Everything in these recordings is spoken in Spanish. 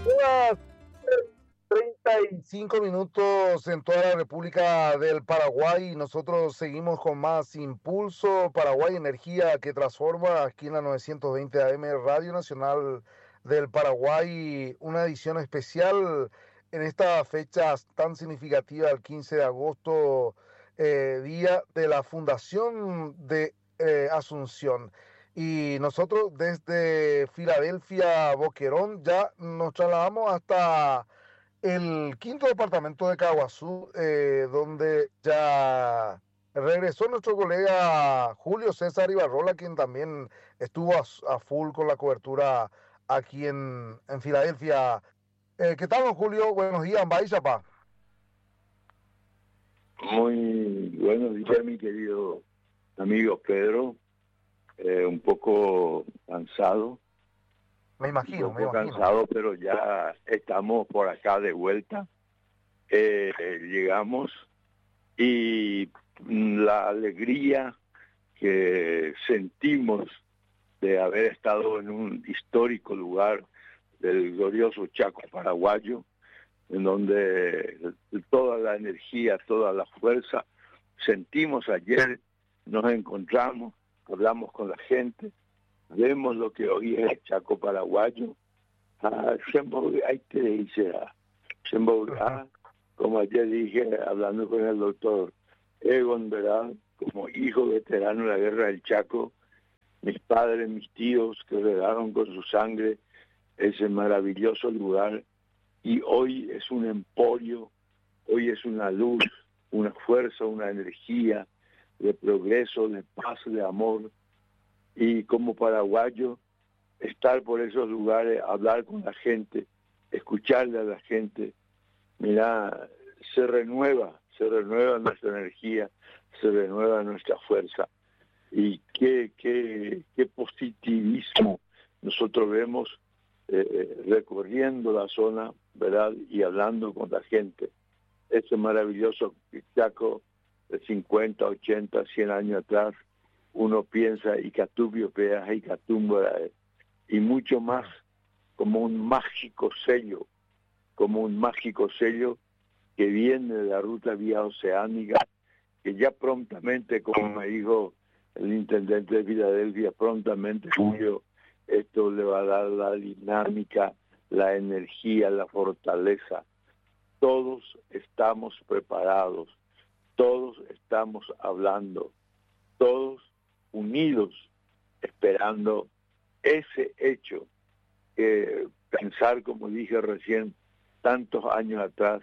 Las 35 minutos en toda la República del Paraguay. Nosotros seguimos con más Impulso Paraguay, energía que transforma, aquí en la 920 AM Radio Nacional del Paraguay. Una edición especial en esta fecha tan significativa, el 15 de agosto, día de la Fundación de Asunción. Y nosotros desde Filadelfia, Boquerón, ya nos trasladamos hasta el quinto departamento de Caguazú, donde ya regresó nuestro colega Julio César Ibarrola, quien también estuvo a full con la cobertura aquí en Filadelfia. ¿Qué tal, don Julio? Buenos días, Baixapa. Muy buenos días, mi querido amigo Pedro. Un poco cansado, Me imagino, pero ya estamos por acá de vuelta. Llegamos y la alegría que sentimos de haber estado en un histórico lugar del glorioso Chaco paraguayo, en donde toda la energía, toda la fuerza sentimos ayer, nos encontramos, hablamos con la gente, vemos lo que hoy es el Chaco paraguayo. Como ayer dije, hablando con el doctor Egon, ¿verdad? Como hijo veterano de la guerra del Chaco, mis padres, mis tíos que regaron con su sangre ese maravilloso lugar, y hoy es un emporio, hoy es una luz, una fuerza, una energía de progreso, de paz, de amor. Y como paraguayo, estar por esos lugares, hablar con la gente, escucharle a la gente, mira, se renueva nuestra energía, se renueva nuestra fuerza. Y qué positivismo nosotros vemos recorriendo la zona, ¿verdad? Y hablando con la gente. Ese maravilloso Chaco de 50, 80, 100 años atrás, uno piensa Icatubio, Peaje, Icatumbo, y mucho más, como un mágico sello que viene de la ruta vía oceánica, que ya prontamente, como me dijo el intendente de Filadelfia, prontamente, Julio, esto le va a dar la dinámica, la energía, la fortaleza. Todos estamos preparados, todos estamos hablando, todos unidos, esperando ese hecho que pensar, como dije recién, tantos años atrás,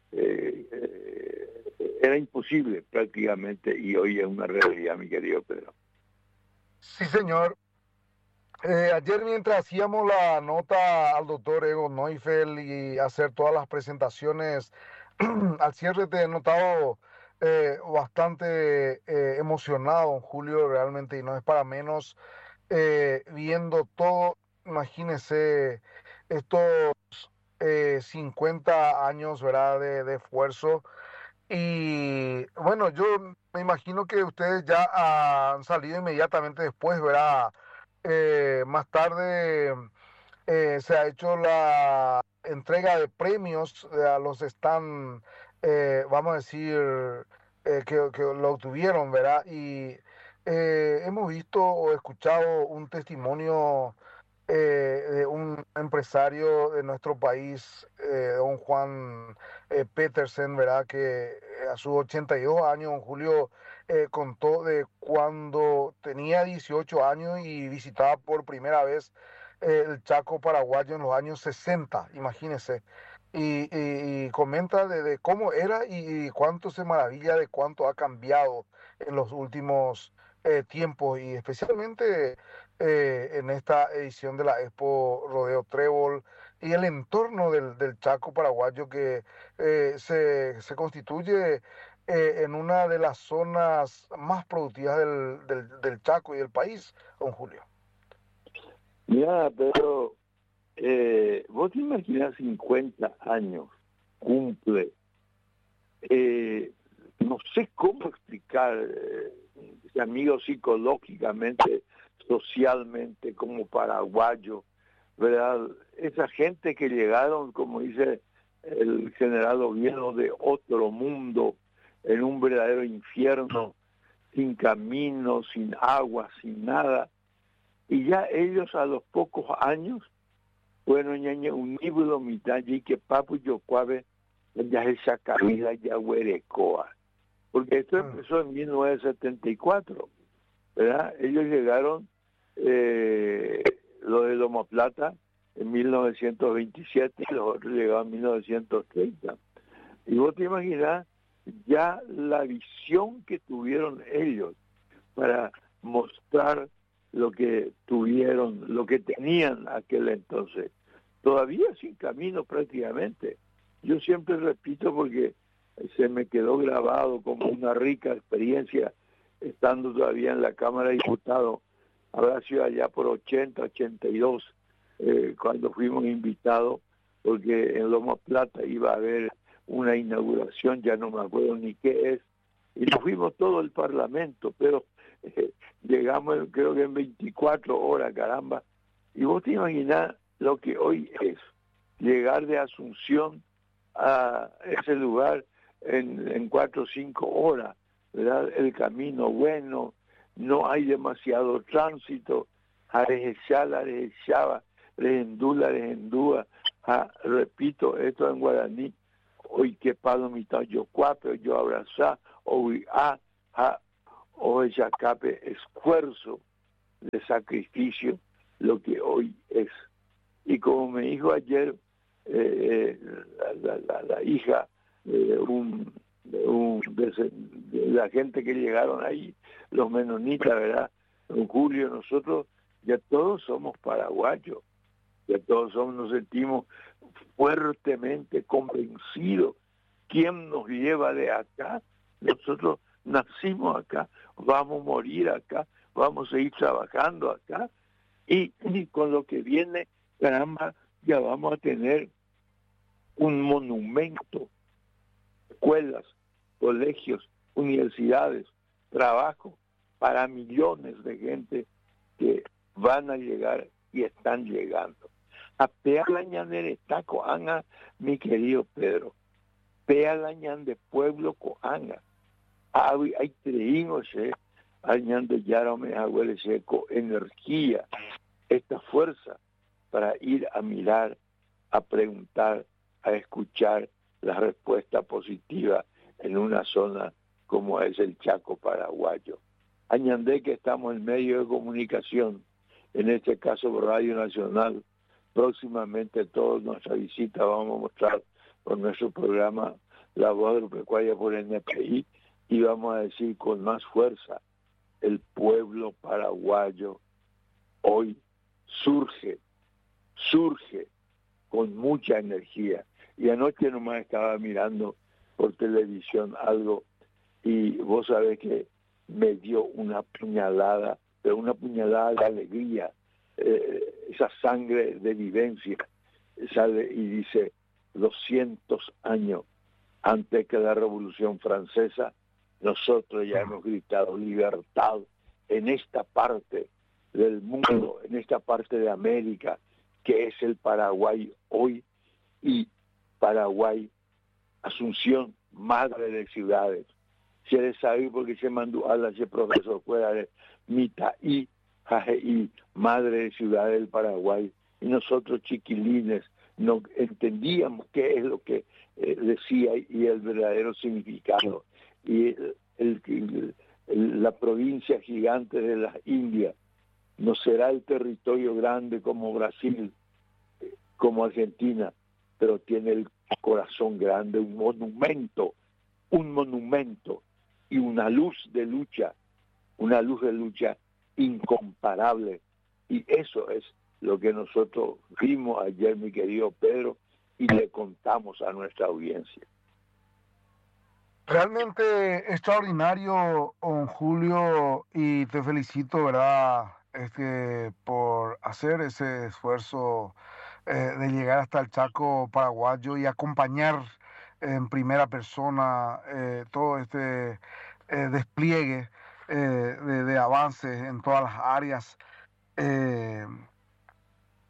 era imposible prácticamente, y hoy es una realidad, mi querido Pedro. Sí, señor. Ayer, mientras hacíamos la nota al doctor Egon Neufeld y hacer todas las presentaciones, al cierre te he notado bastante emocionado, don Julio, realmente, y no es para menos, viendo todo. Imagínese estos 50 años, ¿verdad?, de esfuerzo. Y bueno, yo me imagino que ustedes ya han salido inmediatamente después, ¿verdad? Más tarde se ha hecho la entrega de premios a los stand, vamos a decir, que lo obtuvieron, ¿verdad? Y hemos visto o escuchado un testimonio de un empresario de nuestro país, don Juan Petersen, ¿verdad? Que a sus 82 años, don Julio, contó de cuando tenía 18 años y visitaba por primera vez el Chaco paraguayo en los años 60, imagínese. Y comenta de cómo era y cuánto se maravilla de cuánto ha cambiado en los últimos tiempos, y especialmente en esta edición de la Expo Rodeo Trébol y el entorno del Chaco paraguayo, que se constituye en una de las zonas más productivas del Chaco y del país, don Julio. Mira, pero vos te imaginas 50 años, cumple, no sé cómo explicar, amigo, psicológicamente, socialmente, como paraguayo, ¿verdad? Esa gente que llegaron, como dice el general Oviedo, de otro mundo, en un verdadero infierno, sin camino, sin agua, sin nada. Y ya ellos a los pocos años, bueno, ñaña, un híbrido mitad, y que papu yo cuave, ya esa cabida ya huerecoa. Porque esto empezó en 1974, ¿verdad? Ellos llegaron, los de Loma Plata, en 1927, y los otros llegaron en 1930. Y vos te imaginás ya la visión que tuvieron ellos para mostrar lo que tuvieron, lo que tenían aquel entonces. Todavía sin camino prácticamente. Yo siempre repito porque se me quedó grabado como una rica experiencia estando todavía en la Cámara de Diputados. Habrá sido allá por 80, 82, cuando fuimos invitados, porque en Loma Plata iba a haber una inauguración, ya no me acuerdo ni qué es, y nos fuimos todo el Parlamento, pero llegamos creo que en 24 horas, caramba. Y vos te imaginás lo que hoy es llegar de Asunción a ese lugar en 4 o 5 horas, ¿verdad? El camino bueno, no hay demasiado tránsito, arejechaba, rehendúa, repito esto en guaraní, hoy que palo mitad yo cuape, yo abrazá, hoy o yacape esfuerzo de sacrificio, lo que hoy es. Y como me dijo ayer la hija de la gente que llegaron ahí, los menonitas, ¿verdad? Don Julio, nosotros ya todos somos paraguayos, ya todos nos sentimos fuertemente convencidos. ¿Quién nos lleva de acá? Nosotros nacimos acá, vamos a morir acá, vamos a seguir trabajando acá, y con lo que viene, caramba, ya vamos a tener un monumento, escuelas, colegios, universidades, trabajo para millones de gente que van a llegar y están llegando. A Pealañan está coanga, mi querido Pedro. Pealañan de pueblo coanga. Hay treínos, añan de yarome abuele seco, energía, esta fuerza para ir a mirar, a preguntar, a escuchar la respuesta positiva en una zona como es el Chaco paraguayo. Añandé que estamos en medio de comunicación, en este caso Radio Nacional. Próximamente toda nuestra visita vamos a mostrar por nuestro programa La Voz Agropecuaria por el NPI, y vamos a decir con más fuerza, el pueblo paraguayo hoy surge con mucha energía. Y anoche nomás estaba mirando por televisión algo, y vos sabés que me dio una puñalada, pero una puñalada de alegría, esa sangre de vivencia sale y dice 200 años antes que la Revolución Francesa, nosotros ya hemos gritado libertad en esta parte del mundo, en esta parte de América, que es el Paraguay hoy, y Paraguay, Asunción, madre de ciudades. Se les sabe porque se mandó a la profesor fuera de Mitaí, Jajeí, madre de ciudades del Paraguay, y nosotros chiquilines no entendíamos qué es lo que decía y el verdadero significado. Y la provincia gigante de las Indias no será el territorio grande como Brasil, como Argentina, pero tiene el corazón grande, un monumento y una luz de lucha incomparable. Y eso es lo que nosotros vimos ayer, mi querido Pedro, y le contamos a nuestra audiencia. Realmente extraordinario, don Julio, y te felicito, ¿verdad? Por hacer ese esfuerzo de llegar hasta el Chaco paraguayo y acompañar en primera persona todo este despliegue de avances en todas las áreas. Eh,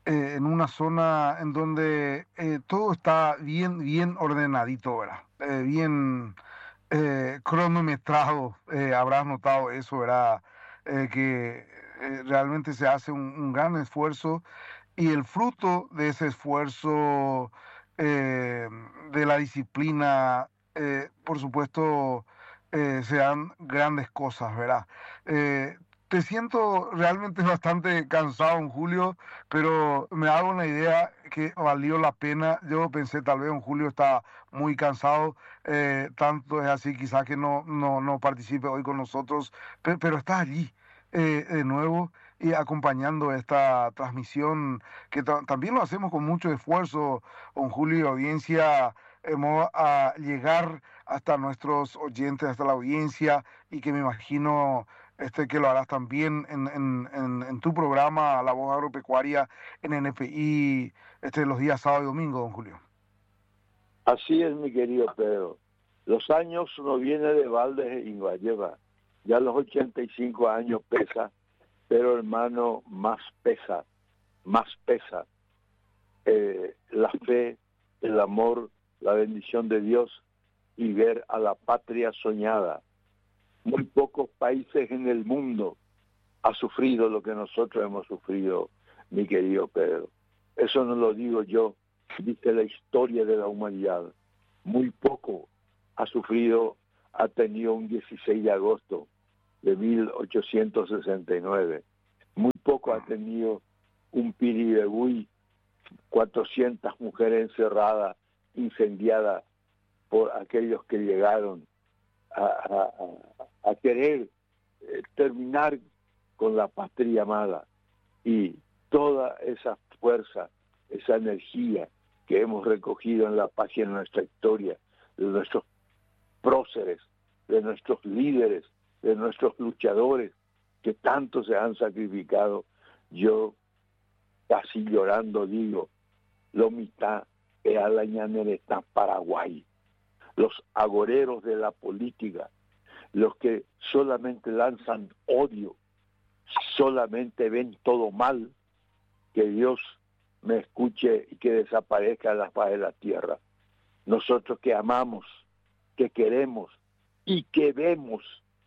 en una zona en donde todo está bien ordenadito, ¿verdad? Bien cronometrado, habrás notado eso, ¿verdad? Que realmente se hace un gran esfuerzo y el fruto de ese esfuerzo, eh, de la disciplina, por supuesto, se dan grandes cosas, ¿verdad? Eh, Te siento realmente bastante cansado, en Julio, pero me hago una idea que valió la pena. Yo pensé, tal vez en Julio está muy cansado, tanto es así quizás que no participe hoy con nosotros, pero está allí de nuevo y acompañando esta transmisión que también lo hacemos con mucho esfuerzo, con Julio y audiencia, a llegar hasta nuestros oyentes, hasta la audiencia, y que me imagino que lo harás también en tu programa La Voz Agropecuaria en NFI los días sábado y domingo, don Julio. Así es, mi querido Pedro. Los años no vienen de balde y va lleva. Ya los 85 años pesa, pero hermano, más pesa la fe, el amor, la bendición de Dios y ver a la patria soñada. Muy pocos países en el mundo han sufrido lo que nosotros hemos sufrido, mi querido Pedro. Eso no lo digo yo, dice la historia de la humanidad. Muy poco ha tenido un 16 de agosto de 1869. Muy poco ha tenido un Piribebuy, 400 mujeres encerradas, incendiadas por aquellos que llegaron a querer terminar con la patria amada. Y toda esa fuerza, esa energía que hemos recogido en la página de nuestra historia, de nuestros próceres, de nuestros líderes, de nuestros luchadores que tanto se han sacrificado, yo casi llorando digo, lo mitad es a la ñanereta Paraguay. Los agoreros de la política, los que solamente lanzan odio, solamente ven todo mal, que Dios me escuche y que desaparezca la faz de la tierra. Nosotros que amamos, que queremos y que vemos,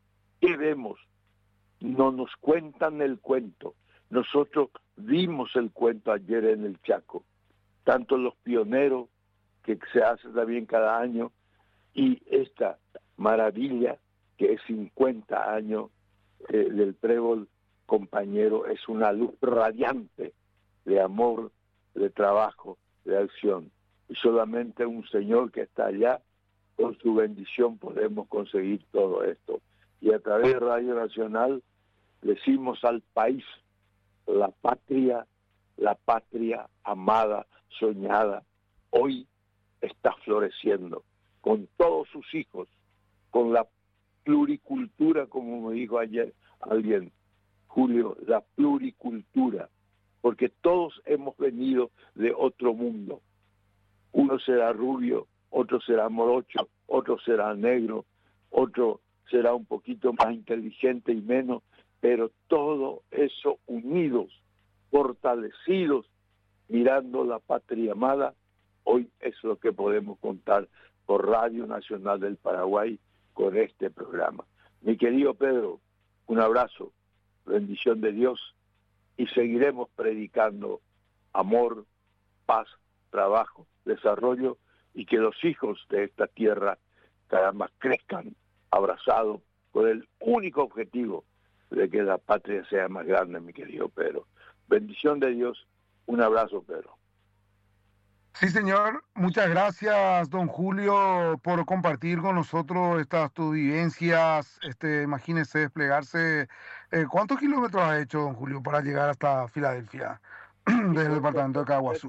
no nos cuentan el cuento. Nosotros vimos el cuento ayer en el Chaco, tanto los pioneros que se hace también cada año y esta maravilla que es 50 años del trébol compañero, es una luz radiante de amor, de trabajo, de acción. Y solamente un Señor que está allá, con su bendición podemos conseguir todo esto. Y a través de Radio Nacional decimos al país, la patria amada, soñada, hoy está floreciendo con todos sus hijos, con la pluricultura, como me dijo ayer alguien, Julio, la pluricultura, porque todos hemos venido de otro mundo. Uno será rubio, otro será morocho, otro será negro, otro será un poquito más inteligente y menos, pero todo eso unidos, fortalecidos, mirando la patria amada, hoy es lo que podemos contar por Radio Nacional del Paraguay con este programa. Mi querido Pedro, un abrazo, bendición de Dios, y seguiremos predicando amor, paz, trabajo, desarrollo, y que los hijos de esta tierra cada vez más crezcan abrazados con el único objetivo de que la patria sea más grande, mi querido Pedro. Bendición de Dios, un abrazo, Pedro. Sí, señor. Muchas gracias, don Julio, por compartir con nosotros estas tus vivencias. Imagínese desplegarse. ¿Cuántos kilómetros ha hecho, don Julio, para llegar hasta Filadelfia, desde el departamento de Caguazú?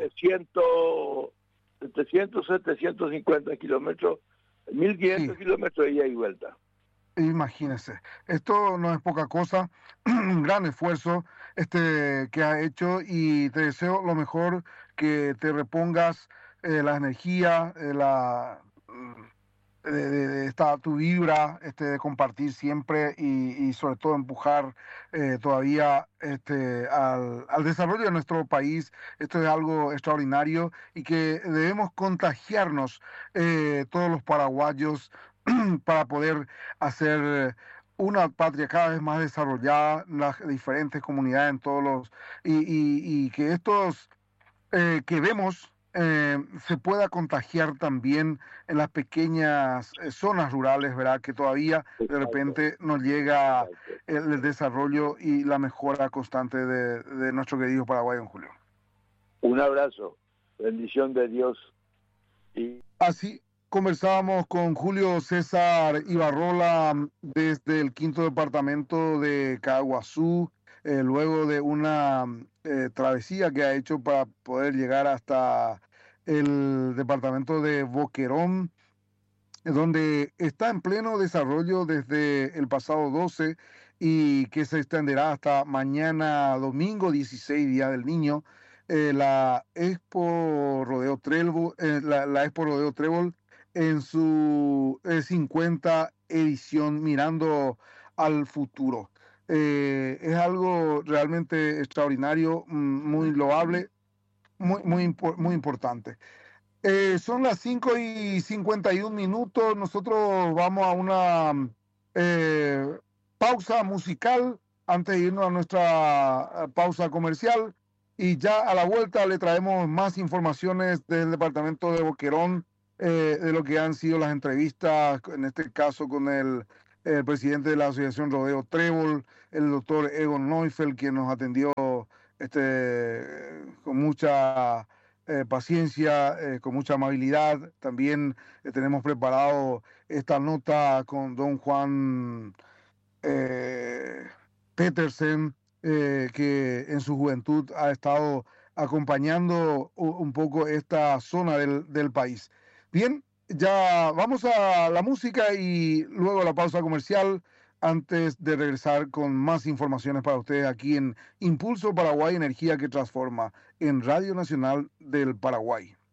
750 kilómetros, 1500 Sí, kilómetros de ida y vuelta. imagínese. Esto no es poca cosa, un gran esfuerzo que ha hecho y te deseo lo mejor, que te repongas la energía, tu vibra, de compartir siempre y sobre todo empujar todavía al desarrollo de nuestro país. Esto es algo extraordinario y que debemos contagiarnos todos los paraguayos para poder hacer una patria cada vez más desarrollada, las diferentes comunidades en todos los, y que estos que vemos se pueda contagiar también en las pequeñas zonas rurales, ¿verdad? Que todavía de Exacto, repente no llega exacto. el desarrollo y la mejora constante de nuestro querido Paraguay, don Julio. Un abrazo, bendición de Dios y Así conversábamos con Julio César Ibarrola desde el quinto departamento de Caguazú, luego de una travesía que ha hecho para poder llegar hasta el departamento de Boquerón, donde está en pleno desarrollo desde el pasado 12 y que se extenderá hasta mañana domingo 16, Día del Niño, la Expo Rodeo Trébol, la Expo Rodeo Trébol en su 50 edición, mirando al futuro. Es algo realmente extraordinario, muy loable, muy importante. Son las 5:51. Nosotros vamos a una eh, pausa musical antes de irnos a nuestra pausa comercial. Y ya a la vuelta le traemos más informaciones del departamento de Boquerón, de lo que han sido las entrevistas, en este caso con el presidente de la Asociación Rodeo Trébol, el doctor Egon Neufeld, quien nos atendió con mucha paciencia, con mucha amabilidad. También tenemos preparado esta nota con don Juan eh, Petersen, que en su juventud ha estado acompañando un poco esta zona del país. Bien, ya vamos a la música y luego a la pausa comercial antes de regresar con más informaciones para ustedes aquí en Impulso Paraguay, energía que transforma, en Radio Nacional del Paraguay.